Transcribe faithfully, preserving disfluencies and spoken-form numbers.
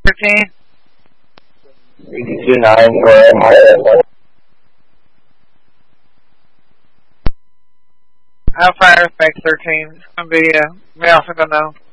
thirteen. Eighty-two nine for Alpha Aerospace thirteen. It's gonna be, uh, we also gonna know.